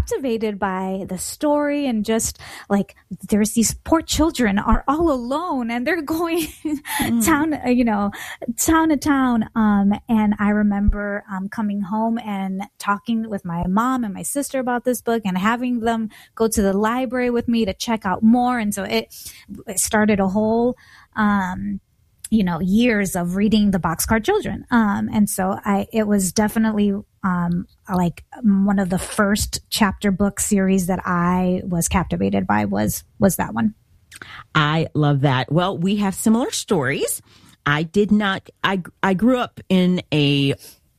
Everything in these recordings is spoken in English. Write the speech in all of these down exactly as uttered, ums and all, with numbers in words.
captivated by the story, and just like, there's these poor children are all alone and they're going mm. town, you know, town to town. Um, and I remember um, coming home and talking with my mom and my sister about this book, and having them go to the library with me to check out more. And so it, it started a whole, um, you know, years of reading the Boxcar Children. Um, and so I, it was definitely, um, like one of the first chapter book series that I was captivated by was, was that one. I love that. Well, we have similar stories. I did not, I, I grew up in a,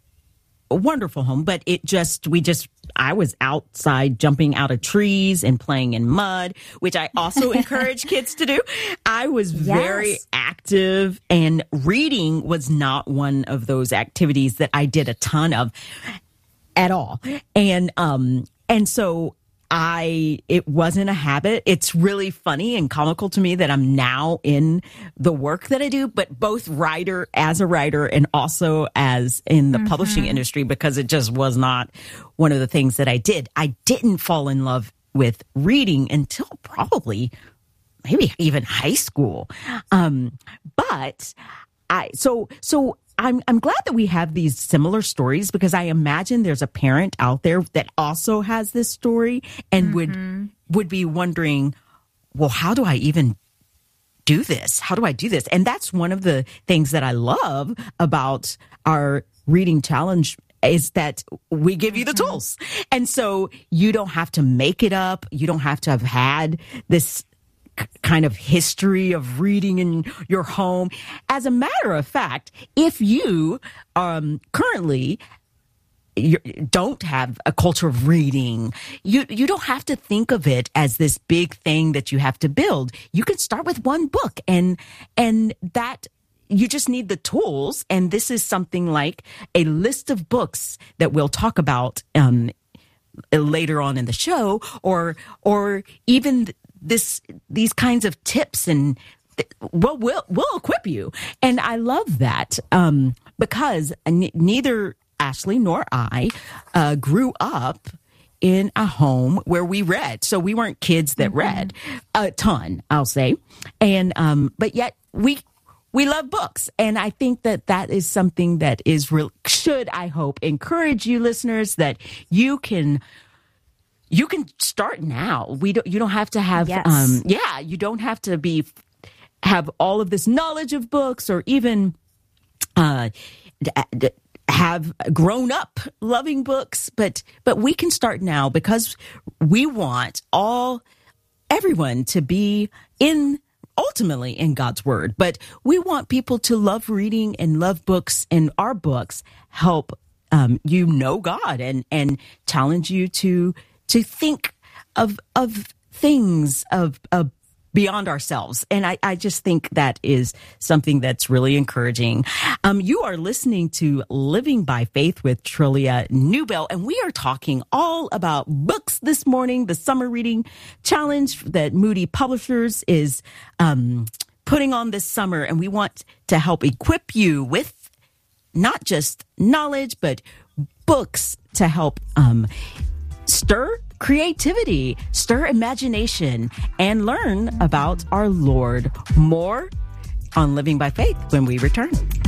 a wonderful home, but it just, we just, I was outside jumping out of trees and playing in mud, which I also encourage kids to do. I was very yes. active, and reading was not one of those activities that I did a ton of at all. And, um, and so I, it wasn't a habit. It's really funny and comical to me that I'm now in the work that I do, but both writer as a writer and also as in the mm-hmm. publishing industry, because it just was not one of the things that I did. I didn't fall in love with reading until probably maybe even high school. Um, but I, so, so I'm I'm glad that we have these similar stories, because I imagine there's a parent out there that also has this story and mm-hmm. would would be wondering, well, how do I even do this? How do I do this? And that's one of the things that I love about our reading challenge, is that we give you the mm-hmm. tools. And so you don't have to make it up. You don't have to have had this kind of history of reading in your home. As a matter of fact, if you um, currently you don't have a culture of reading, you you don't have to think of it as this big thing that you have to build. You can start with one book, and and that you just need the tools. And this is something like a list of books that we'll talk about um, later on in the show, or or even this these kinds of tips, and well, we'll we'll equip you. And I love that um, because n- neither Ashley nor I uh, grew up in a home where we read. So we weren't kids that mm-hmm. read a ton, I'll say. And um, but yet we we love books, and I think that that is something that is real. Should, I hope, encourage you listeners that you can. You can start now. We don't. You don't have to have. Yes. Um, yeah, you don't have to be have all of this knowledge of books, or even uh, d- d- have grown up loving books. But but we can start now, because we want all everyone to be in ultimately in God's Word. But we want people to love reading and love books, and our books help um, you know God and and challenge you to. to think of of things of, of beyond ourselves. And I, I just think that is something that's really encouraging. Um, you are listening to Living by Faith with Trillia Newbell, and we are talking all about books this morning, the summer reading challenge that Moody Publishers is um, putting on this summer. And we want to help equip you with not just knowledge, but books to help um stir creativity, stir imagination, and learn about our Lord. More on Living by Faith when we return.